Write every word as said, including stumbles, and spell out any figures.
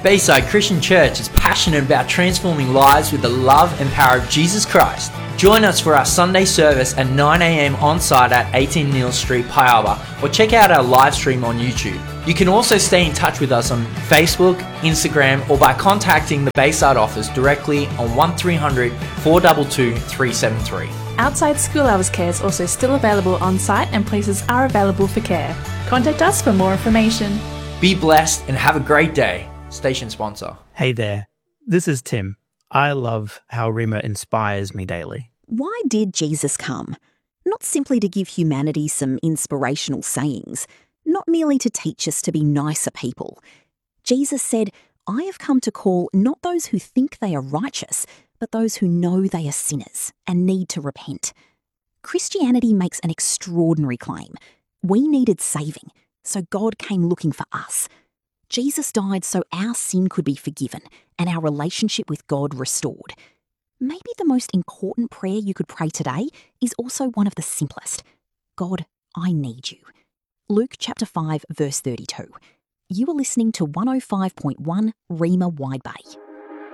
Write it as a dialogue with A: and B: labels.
A: Bayside Christian Church is passionate about transforming lives with the love and power of Jesus Christ. Join us for our Sunday service at nine a.m. on site at eighteen Neal Street, Piaba, or check out our live stream on YouTube. You can also stay in touch with us on Facebook, Instagram, or by contacting the Bayside office directly on one three hundred, four two two, three seven three.
B: Outside school hours care is also still available on site and places are available for care. Contact us for more information.
A: Be blessed and have a great day. Station sponsor.
C: Hey there, this is Tim. I love how Rima inspires me daily.
D: Why did Jesus come? Not simply to give humanity some inspirational sayings, not merely to teach us to be nicer people. Jesus said, I have come to call not those who think they are righteous, but those who know they are sinners and need to repent. Christianity makes an extraordinary claim. We needed saving, so God came looking for us. Jesus died so our sin could be forgiven and our relationship with God restored. Maybe the most important prayer you could pray today is also one of the simplest. God, I need you. Luke chapter five, verse thirty-two. You are listening to one oh five point one Rima Wide Bay.